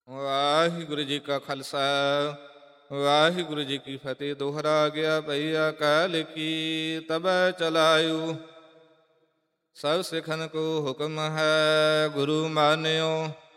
ਵਾਹਿਗੁਰੂ ਜੀ ਕਾ ਖਾਲਸਾ, ਵਾਹਿਗੁਰੂ ਜੀ ਕੀ ਫਤਿਹ। ਦੋਹਰਾ ਗਿਆ ਭਈ ਅਕਾਲ ਕੀ ਤਬੈ ਚਲਾਇਓ। ਸਭ ਸਿੱਖਨ ਕੋ ਹੁਕਮ ਹੈ ਗੁਰੂ ਮਾਨਿਓ।